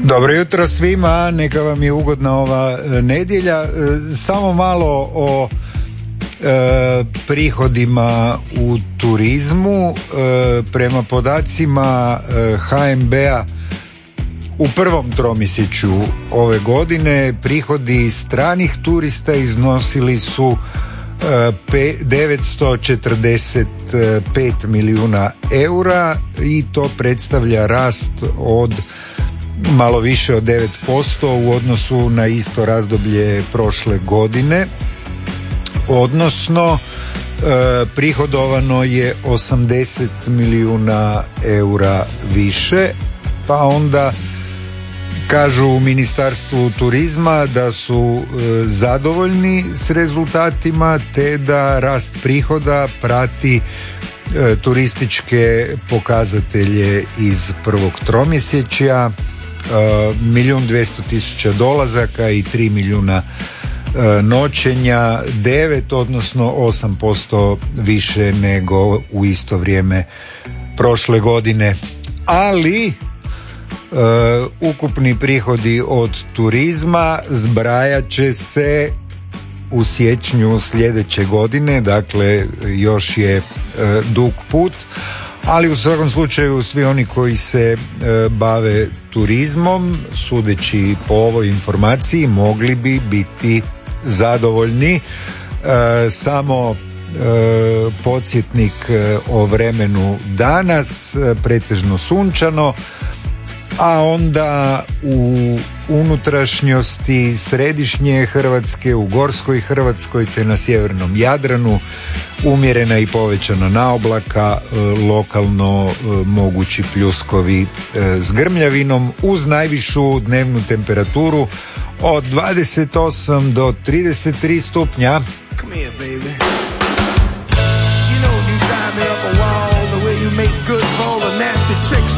Dobro jutro svima, neka vam je ugodna ova nedjelja. Samo malo o prihodima u turizmu. Prema podacima HNB-a u prvom tromjesečju ove godine prihodi stranih turista iznosili su 945 milijuna eura i to predstavlja rast od malo više od 9% u odnosu na isto razdoblje prošle godine, odnosno prihodovano je 80 milijuna eura više, pa onda kažu u Ministarstvu turizma da su zadovoljni s rezultatima te da rast prihoda prati turističke pokazatelje iz prvog tromjesečja, 1.200.000 dolazaka i 3 milijuna noćenja, 9 odnosno 8% više nego u isto vrijeme prošle godine. Ali ukupni prihodi od turizma zbrajat će se u siječnju sljedeće godine, dakle još je dug put, ali u svakom slučaju svi oni koji se bave turizmom, sudeći po ovoj informaciji, mogli bi biti zadovoljni. Samo podsjetnik o vremenu danas, pretežno sunčano, a onda u unutrašnjosti središnje Hrvatske, u gorskoj Hrvatskoj te na sjevernom Jadranu umjerena i povećana naoblaka, lokalno mogući pljuskovi s grmljavinom uz najvišu dnevnu temperaturu od 28 do 33 stupnja. Come here, baby. You know you drive me up a wall the way you make good for all the nasty tricks